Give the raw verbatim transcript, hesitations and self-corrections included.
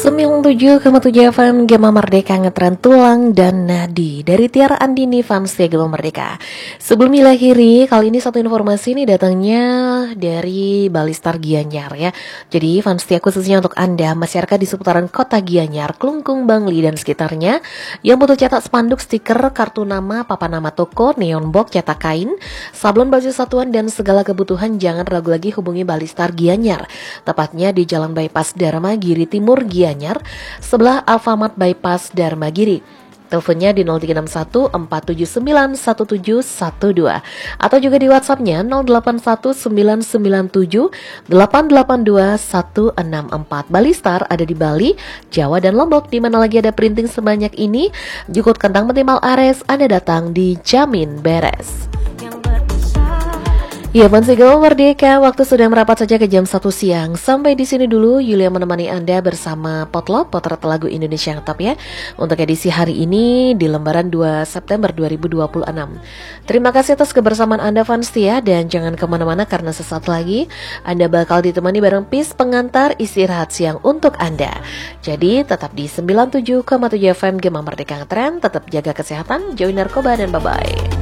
sembilan puluh tujuh koma tujuh F M Gema Merdeka ngetren tulang dan nadi dari Tiara Andini fans ya Gema Merdeka. Sebelum dilahiri, kali ini satu informasi nih datangnya dari Balistar Gianyar ya. Jadi fans setia khususnya untuk Anda masyarakat di seputaran kota Gianyar, Klungkung, Bangli dan sekitarnya yang butuh cetak spanduk, stiker, kartu nama, papan nama toko, neon box, cetak kain, sablon baju satuan dan segala kebutuhan, jangan ragu lagi hubungi Balistar Gianyar. Tepatnya di Jalan Bypass Dharma Giri Timur Gianyar, sebelah Alfamart Bypass Dharma Giri. Teleponnya di nol tiga enam satu empat tujuh sembilan satu tujuh satu dua atau juga di WhatsAppnya nol delapan satu sembilan sembilan tujuh delapan delapan dua satu enam empat. Balistar ada di Bali, Jawa dan Lombok. Di mana lagi ada printing sebanyak ini, jukut kentang mentimal ares, Anda datang dijamin beres. Ya, fans Gema Merdeka, waktu sudah merapat saja ke jam satu siang. Sampai di sini dulu Yulia menemani Anda bersama Potlot, potret lagu Indonesia yang top ya. Untuk edisi hari ini di lembaran dua September dua ribu dua puluh enam. Terima kasih atas kebersamaan Anda fans ya, dan jangan kemana-mana karena sesaat lagi Anda bakal ditemani bareng Pis pengantar istirahat siang untuk Anda. Jadi tetap di sembilan puluh tujuh koma tujuh F M Gema Merdeka Ngetren, tetap jaga kesehatan, jauhi narkoba dan bye-bye.